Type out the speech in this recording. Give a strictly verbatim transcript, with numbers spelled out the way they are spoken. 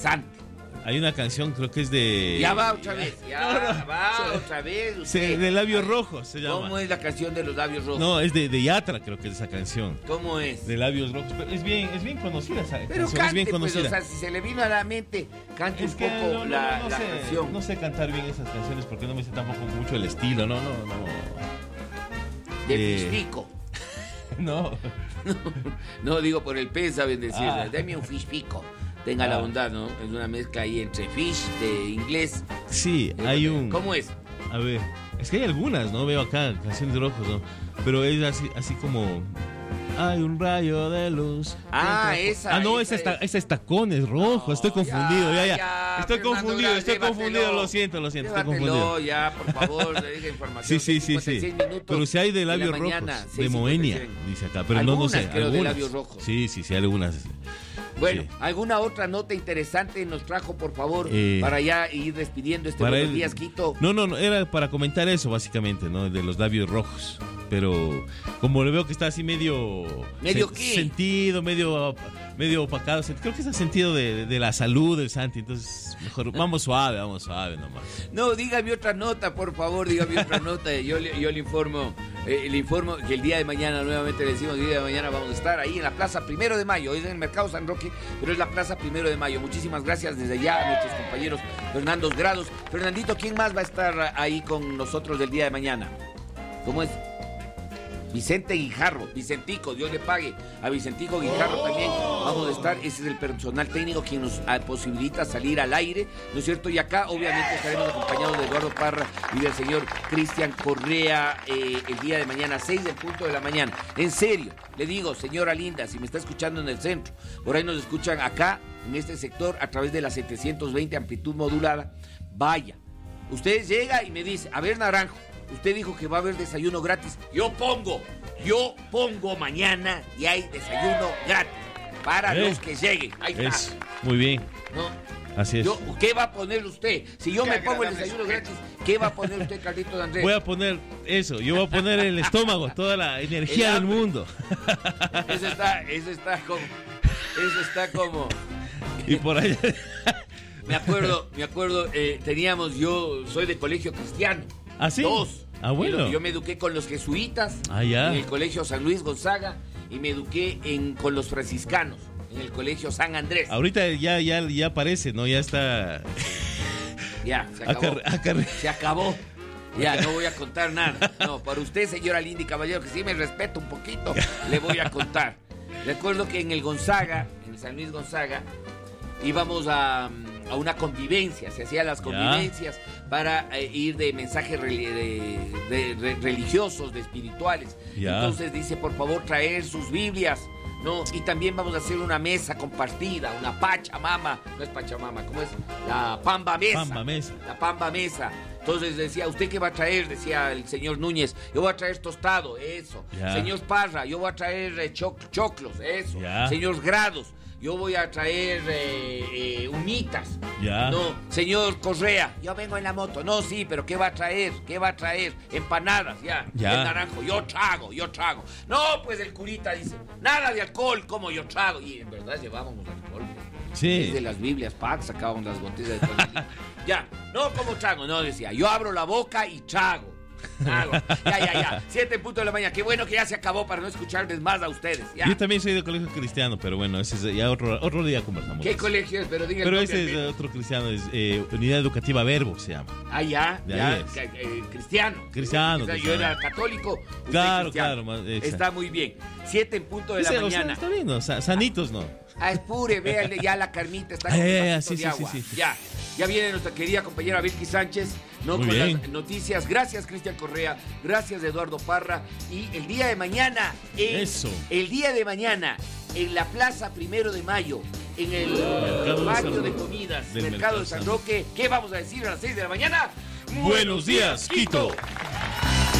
interesante. Hay una canción, creo que es de... Ya va otra vez, ya no, no, va se, otra vez. Se, de Labios Rojos se llama. ¿Cómo es la canción de los Labios Rojos? No, es de, de Yatra, creo que es esa canción. ¿Cómo es? De Labios Rojos. Pero es bien, es bien conocida esa Pero canción, cante, es bien conocida. Pues, o sea, si se le vino a la mente, cante es un que poco no, no, la, no, no la sé, canción. No sé cantar bien esas canciones porque no me sé tampoco mucho el estilo, no, no, no. De eh, fish-pico. No. no. No, digo por el pez, saben decir, Ah. dame un fish-pico. Tenga Ah. la bondad, ¿no? Es una mezcla ahí entre fish, de inglés. Sí, hay un... ¿Cómo es? A ver, es que hay algunas, ¿no? Veo acá, canciones de rojos, ¿no? Pero es así, así como... Hay un rayo de luz. Ah, esa. Ah, no, esa esa, es. esta, esa es tacones rojos. No, estoy confundido, ya, ya. ya, estoy Fernando confundido, Gras, estoy llévatelo. confundido. Lo siento, lo siento, estoy Llévatelo confundido. ya, por favor, le diga información. Sí, sí, sí, sí. cincuenta y seis minutos Pero si hay de la labios mañana, rojos, seis de Moenia, cincuenta y seis. dice acá. Pero no, no Algunas, sé. creo, de algunas. labios rojos. Sí, sí, sí, algunas. Bueno, Sí. ¿alguna otra nota interesante nos trajo, por favor, Eh, para ya ir despidiendo este para Buenos el- Días, Quito? No, no, no, era para comentar eso, básicamente, ¿no? De los labios rojos. Pero como le veo que está así medio... ¿Medio sen- qué? Sentido, medio, medio opacado. Creo que es el sentido de, de la salud del Santi. Entonces, mejor, vamos suave, vamos suave nomás. No, dígame otra nota, por favor, dígame otra nota. Yo le, yo le informo, eh, le informo que el día de mañana, nuevamente le decimos, el día de mañana vamos a estar ahí en la Plaza Primero de Mayo. Es en el Mercado San Roque, pero es la Plaza Primero de Mayo. Muchísimas gracias desde ya a nuestros compañeros Fernando Grados. Fernandito, ¿quién más va a estar ahí con nosotros del día de mañana? ¿Cómo es? Vicente Guijarro, Vicentico, Dios le pague. A Vicentico Guijarro también vamos a estar. Ese es el personal técnico quien nos ah, posibilita salir al aire, ¿no es cierto? Y acá obviamente estaremos acompañados de Eduardo Parra y del señor Cristian Correa eh, el día de mañana, seis del punto de la mañana. En serio, le digo, señora linda, si me está escuchando en el centro, por ahí nos escuchan acá, en este sector, a través de la setecientos veinte amplitud modulada, vaya. Usted llega y me dice, a ver, Naranjo, usted dijo que va a haber desayuno gratis. Yo pongo, yo pongo mañana y hay desayuno gratis para Eh, los que lleguen. Ahí está. Es, muy bien, ¿No? así es. Yo, ¿qué va a poner usted? Si yo Qué me pongo el agradable desayuno sujeto. gratis, ¿qué va a poner usted, Carlitos Andrés? Voy a poner eso, yo voy a poner en el estómago toda la energía El del hambre. mundo. Eso está, eso está como, eso está como... Y por allá... Me acuerdo, me acuerdo, eh, teníamos, yo soy de colegio cristiano. ¿Ah, sí? Dos. Ah, bueno. Y Yo me eduqué con los jesuitas Ah, ya. en el colegio San Luis Gonzaga y me eduqué en, con los franciscanos en el colegio San Andrés. Ahorita ya, ya, ya aparece, ¿no? Ya está... Ya, se acabó. Acar- acar- Se acabó. Ya, no voy a contar nada. No, para usted, señora Linda y caballero, que sí me respeto un poquito, le voy a contar. Recuerdo que en el Gonzaga, en el San Luis Gonzaga, íbamos a, a una convivencia, se hacían las convivencias para eh, ir de mensajes reli- de, de- de religiosos, de espirituales. Ya. Entonces dice, por favor, traer sus Biblias, ¿no? Y también vamos a hacer una mesa compartida, una pachamama, no es pachamama, ¿cómo es? La pamba mesa. Pamba mesa. La pamba mesa. Entonces decía, ¿usted qué va a traer? Decía el señor Núñez, yo voy a traer tostado, eso. Ya. Señor Parra, yo voy a traer eh, choc- choclos, eso. Ya. Señor Grados, yo voy a traer eh, eh, humitas. Ya. No, señor Correa, yo vengo en la moto. No, sí, pero ¿qué va a traer? ¿Qué va a traer? Empanadas, ya. Ya. El naranjo, yo trago, yo trago. No, pues el curita dice, nada de alcohol, como yo trago. Y en verdad llevábamos alcohol. Sí. Desde las Biblias, Pac, sacábamos las botellas de tonelita. Ya, no como trago, no, decía, yo abro la boca y trago. Trago. Ya, ya, ya. Siete puntos de la mañana. Qué bueno que ya se acabó para no escucharles más a ustedes. Ya. Yo también soy de colegio cristiano, pero bueno, ese es ya otro, otro día conversamos. ¿Qué colegio es? Pero diga el Pero nombre ese al es menos. otro cristiano, es eh, Unidad Educativa Verbo se llama. Ah, ya, De ya, ahí es. ca- eh, cristiano. Cristiano, O sea, cristiano. Yo era católico. usted Claro, cristiano. claro, más- exacto. Está muy bien. Siete en punto de la Ese, o sea, mañana. está bien, ¿no? Sa- sanitos, ¿no? Ah, espure, véale, ya la carnita está Ay, con un ay, ay, vasito sí, de sí, agua. sí, sí. Ya, ya viene nuestra querida compañera Vilky Sánchez, ¿no? Muy Con bien. las noticias. Gracias, Cristian Correa. Gracias, Eduardo Parra. Y el día de mañana, en, Eso. el día de mañana, en la Plaza Primero de Mayo, en el Mercado de patio San de Roque. comidas, Del Mercado de Mercado San San Roque. ¿Qué vamos a decir a las seis de la mañana? Buenos días, Quito.